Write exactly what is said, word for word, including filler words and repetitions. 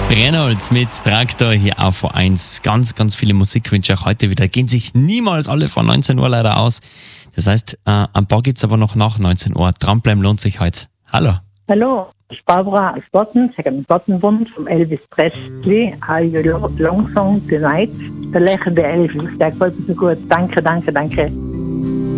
Brennholz mit Traktor hier auf V eins. Ganz, ganz viele Musikwünsche auch heute wieder. Gehen sich niemals alle vor neunzehn Uhr leider aus. Das heißt, äh, ein paar gibt es aber noch nach neunzehn Uhr. Dranbleiben lohnt sich heute. Hallo. Hallo, ich bin Barbara aus Botten. Ich habe einen Bottenwunsch vom Elvis Presley. Are you long song tonight? Der lächelnde Elvis, der gefällt mir so gut. Danke, danke, danke.